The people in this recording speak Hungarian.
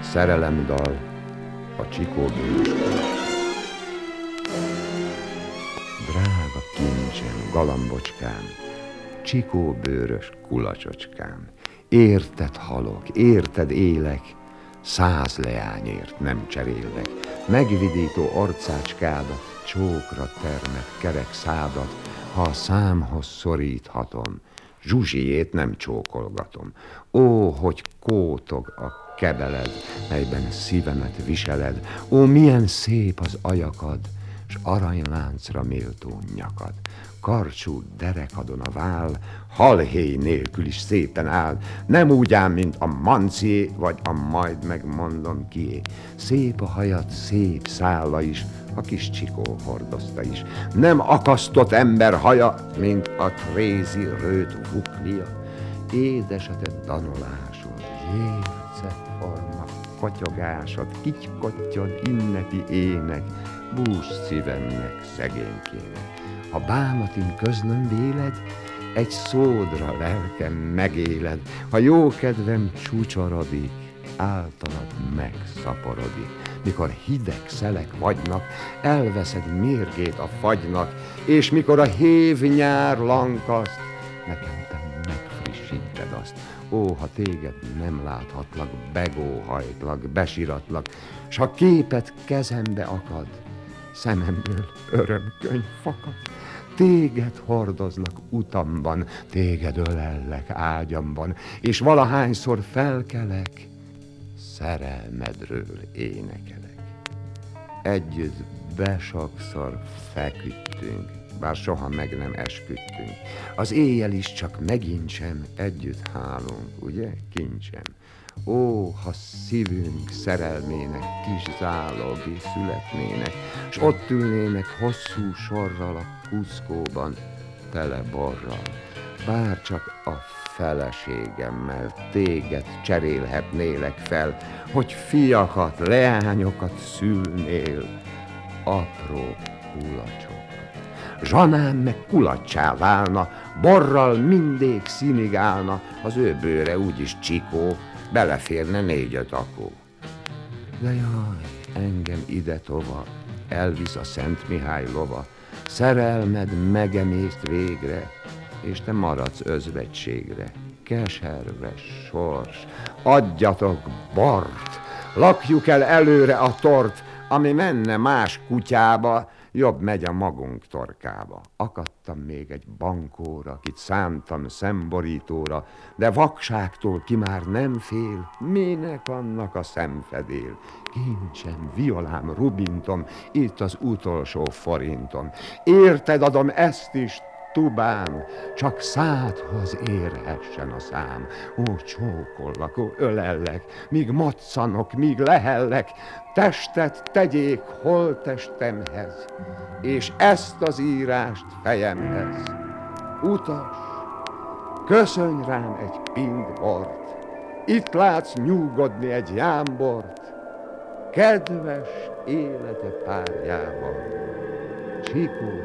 Szerelemdal a csikóbőröskül. Drága kincsem, galambocskám, csikóbőrös kulacsocskám, érted halok, érted élek, 100 leányért nem cserélek. Megvidító arcácskádat, csókra termet kerek szádat, ha a számhoz szoríthatom, Zsuzsiét nem csókolgatom. Ó, hogy kótog a kebeled, melyben szívemet viseled, ó, milyen szép az ajakad, s aranyláncra méltó nyakad. Karcsú derekadon a vál, halhéj nélkül is szépen áll, nem úgy ám, mint a mancié, vagy a majd megmondom kié. Szép a hajad, szép szálla is, a kis csikó hordozta is. Nem akasztott ember haja, mint a trézi rőt vuklia. Édes a te danolásod, jérce forma kotyogásod, kitykotyod inneki ének, bús szívemnek, szegénykének. Ha bánatin közlöm véled, egy szódra lelkem megéled, ha jó kedvem csúcsorodik, általad megszaporodik. Mikor hideg szelek vagynak, elveszed mérgét a fagynak, és mikor a hév nyár lankaszt, nekem te megfrissíted azt. Ó, ha téged nem láthatlak, begóhajtlak, besiratlak, s ha képet kezembe akad, szememből örömkönyv fakad. Téged hordozlak utamban, téged ölellek ágyamban, és valahányszor felkelek, szerelmedről énekelek. Együtt sokszor feküdtünk, bár soha meg nem esküdtünk. Az éjjel is csak megint sem együtt hálunk, ugye, kincsem? Ó, ha szívünk szerelmének kis zálogi születnének, s ott ülnének hosszú sorral a kuszkóban, tele borral. Bár csak a feleségemmel téged cserélhetnélek fel, hogy fiakat, leányokat szülnél, apró kulacsokat. Zsanám meg kulacsá válna, borral mindig színig állna, az ő bőre úgyis csikó, beleférne 4-5 akó. De jaj, engem ide tova, elvisz a Szent Mihály lova, szerelmed megemészt végre, és te maradsz özvegységre. Keserves sors, adjatok bort, lakjuk el előre a tort, ami menne más kutyába, jobb megy a magunk torkába. Akadtam még egy bankóra, akit szántam szemborítóra, de vakságtól ki már nem fél, minek annak a szemfedél. Kincsem, violám, rubintom, itt az utolsó forintom. Érted adom ezt is, tubám, csak szádhoz érhessen a szám. Ó, csókollak, ó, ölellek, míg moccanok, míg lehellek, testet tegyék holttestemhez, és ezt az írást fejemhez. Utas, köszönj rám egy pingort, itt látsz nyugodni egy jámbort, kedves élete párjában, Csikó